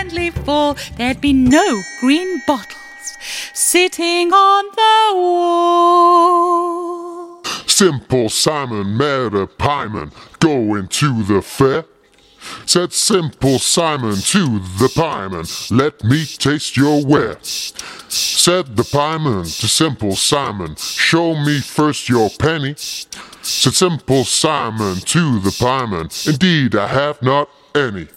grandly full, there'd be no green bottles sitting on the wall. Simple Simon met a pieman going to the fair. Said Simple Simon to the pieman, let me taste your ware. Said the pieman to Simple Simon, show me first your penny. Said Simple Simon to the pieman, indeed I have not any.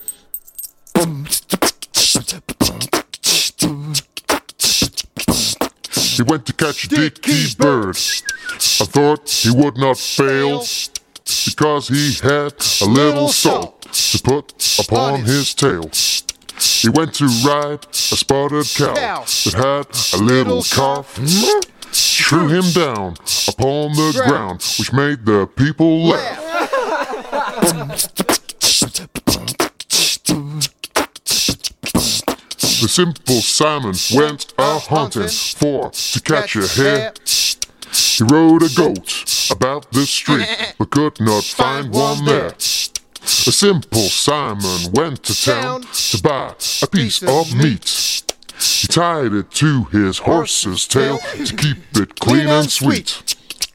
He went to catch Dicky Bird. I thought he would not fail, because he had a little salt to put upon his tail. He went to ride a spotted cow that had a little cough. Threw him down upon the ground, which made the people laugh. The Simple Simon went a-hunting for to catch a hare. He rode a goat about the street, but could not find one there. The Simple Simon went to town to buy a piece of meat. He tied it to his horse's tail to keep it clean and sweet.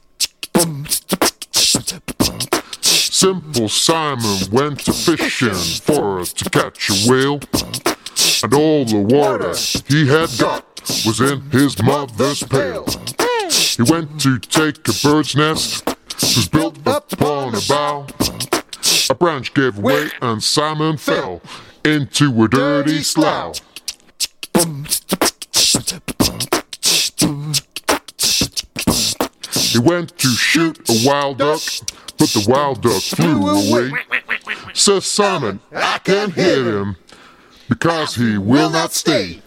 Simple Simon went to fishing for to catch a whale, and all the water he had got was in his mother's pail. He went to take a bird's nest, was built upon a bough. A branch gave way and Simon fell into a dirty slough. He went to shoot a wild duck, but the wild duck flew away. Says Simon, I can't hit him, because he will not stay.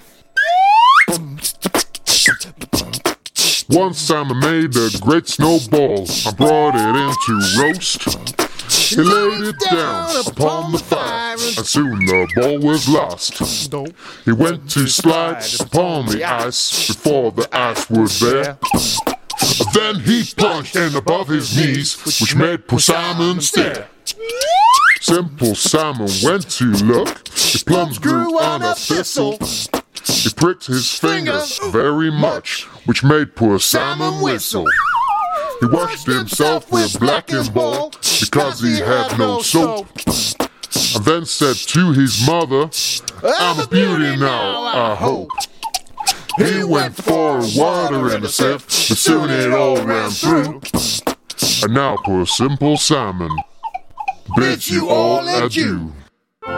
Once Simon made a great snowball and brought it in to roast. He laid it down upon the fire, and soon the ball was lost. He went to slide upon the ice before the ice was bare. Then he plunged in above his knees, which made poor Simon stare. Simple Simon went to look, his plums grew on a thistle. He pricked his finger very much, which made poor Simon whistle. He washed himself with black and ball, because he had no soap. And then said to his mother, I'm a beauty now, I hope. He went for water in a sieve, but soon it all ran through. And now poor Simple Simon bids you all adieu.